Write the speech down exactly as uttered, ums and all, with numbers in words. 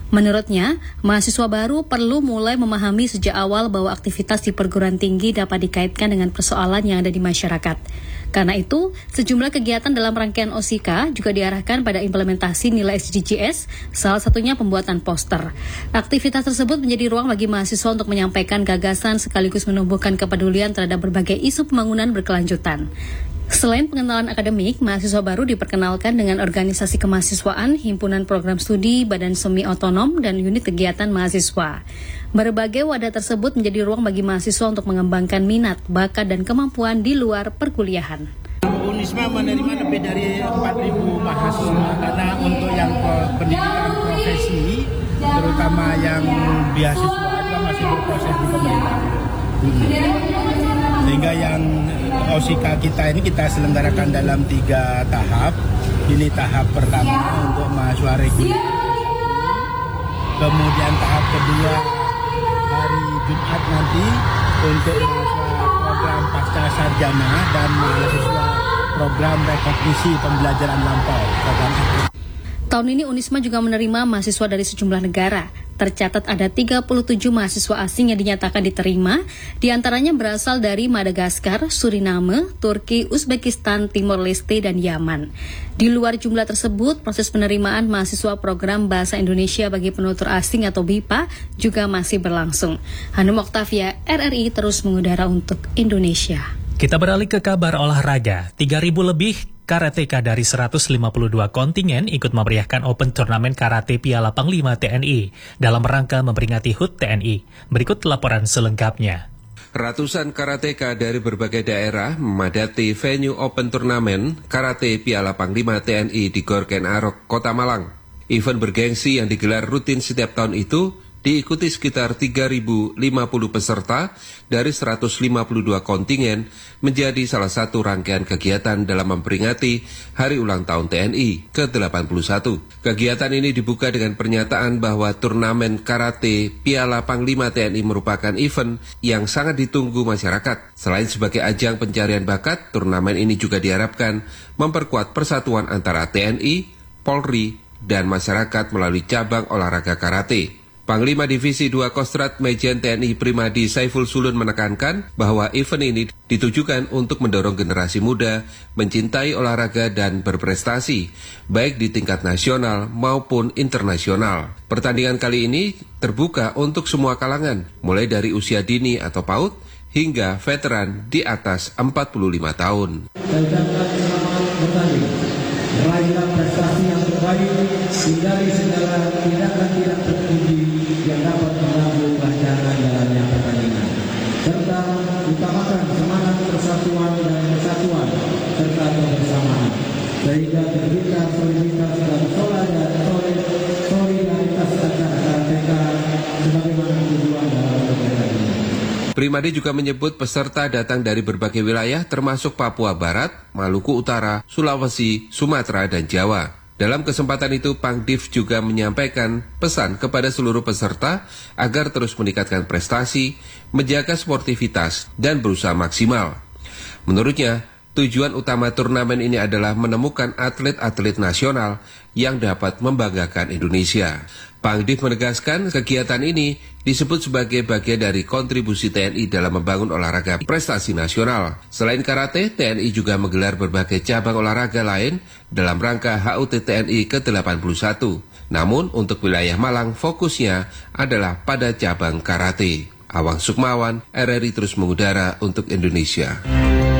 Menurutnya, mahasiswa baru perlu mulai memahami sejak awal bahwa aktivitas di perguruan tinggi dapat dikaitkan dengan persoalan yang ada di masyarakat. Karena itu, sejumlah kegiatan dalam rangkaian O S I K A juga diarahkan pada implementasi nilai S D Gs, salah satunya pembuatan poster. Aktivitas tersebut menjadi ruang bagi mahasiswa untuk menyampaikan gagasan sekaligus menumbuhkan kepedulian terhadap berbagai isu pembangunan berkelanjutan. Selain pengenalan akademik, mahasiswa baru diperkenalkan dengan organisasi kemahasiswaan, himpunan program studi, badan semi otonom, dan unit kegiatan mahasiswa. Berbagai wadah tersebut menjadi ruang bagi mahasiswa untuk mengembangkan minat, bakat, dan kemampuan di luar perkuliahan. Unisma menerima lebih dari empat ribu mahasiswa karena untuk yang pendidikan profesi, terutama yang beasiswa juga masih berproses di pemerintah. Sehingga yang O S I K A kita ini kita selenggarakan dalam tiga tahap. Ini tahap pertama untuk mahasiswa reguler. Kemudian tahap kedua hari Jumat nanti untuk mahasiswa program pasca sarjana dan mahasiswa program rekognisi pembelajaran lampau. Tahun ini Unisma juga menerima mahasiswa dari sejumlah negara. Tercatat ada tiga puluh tujuh mahasiswa asing yang dinyatakan diterima, diantaranya berasal dari Madagaskar, Suriname, Turki, Uzbekistan, Timor Leste, dan Yaman. Di luar jumlah tersebut, proses penerimaan mahasiswa program Bahasa Indonesia bagi penutur asing atau B I P A juga masih berlangsung. Hanum Oktavia, R R I terus mengudara untuk Indonesia. Kita beralih ke kabar olahraga. tiga ribu lebih karateka dari seratus lima puluh dua kontingen ikut memeriahkan Open Turnamen Karate Piala Panglima T N I dalam rangka memperingati H U T T N I. Berikut laporan selengkapnya. Ratusan karateka dari berbagai daerah memadati venue Open Turnamen Karate Piala Panglima T N I di Gor Ken Arok, Kota Malang. Event bergengsi yang digelar rutin setiap tahun itu diikuti sekitar tiga ribu lima puluh peserta dari seratus lima puluh dua kontingen, menjadi salah satu rangkaian kegiatan dalam memperingati Hari Ulang Tahun T N I ke delapan puluh satu. Kegiatan ini dibuka dengan pernyataan bahwa turnamen karate Piala Panglima T N I merupakan event yang sangat ditunggu masyarakat. Selain sebagai ajang pencarian bakat, turnamen ini juga diharapkan memperkuat persatuan antara T N I, Polri, dan masyarakat melalui cabang olahraga karate. Panglima Divisi dua Kostrat Majen T N I Primadi Saiful Sulun menekankan bahwa event ini ditujukan untuk mendorong generasi muda mencintai olahraga dan berprestasi, baik di tingkat nasional maupun internasional. Pertandingan kali ini terbuka untuk semua kalangan, mulai dari usia dini atau PAUD hingga veteran di atas empat puluh lima tahun. Meraihlah prestasi yang terbaik, hindari segala tindakan tidak terpuji yang dapat mengganggu kelancaran jalannya pertandingan, serta utamakan semangat persatuan dan kesatuan serta kebersamaan, sehingga tercipta soliditas dan solidaritas antara karateka sebagaimana tujuan dalam kegiatan ini. Primadi juga menyebut peserta datang dari berbagai wilayah termasuk Papua Barat, Maluku Utara, Sulawesi, Sumatera, dan Jawa. Dalam kesempatan itu, Pangdiv juga menyampaikan pesan kepada seluruh peserta agar terus meningkatkan prestasi, menjaga sportivitas, dan berusaha maksimal. Menurutnya, tujuan utama turnamen ini adalah menemukan atlet-atlet nasional yang dapat membanggakan Indonesia. Pangdiv menegaskan kegiatan ini disebut sebagai bagian dari kontribusi T N I dalam membangun olahraga prestasi nasional. Selain karate, T N I juga menggelar berbagai cabang olahraga lain dalam rangka H U T T N I ke delapan puluh satu. Namun untuk wilayah Malang fokusnya adalah pada cabang karate. Awang Sukmawan, R R I terus mengudara untuk Indonesia.